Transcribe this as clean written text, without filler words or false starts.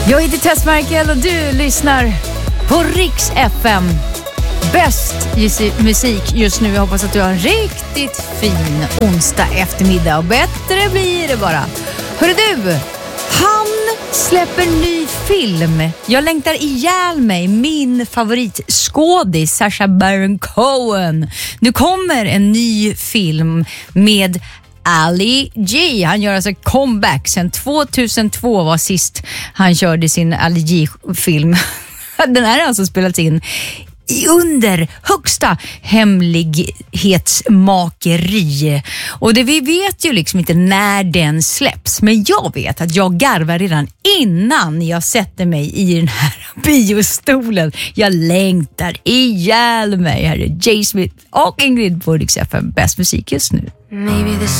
Jag heter Tess Merkel och du lyssnar på Riks FM. Bäst musik just nu. Jag hoppas att du har en riktigt fin onsdag eftermiddag. Och bättre blir det bara. Hörru du, han släpper ny film. Jag längtar ihjäl mig. Min favoritskådis Sacha Baron Cohen. Nu kommer en ny film med Ali G. Han gör alltså comeback. Sen 2002 var sist han körde sin Ali G-film. Den här har alltså spelats in under högsta hemlighetsmakeri. Och vi vet ju liksom inte när den släpps. Men jag vet att jag garvar redan innan jag sätter mig i den här biostolen. Jag längtar ihjäl mig. Här är Jay Smith och Ingrid på Riks FM. Bäst musik just nu. Maybe the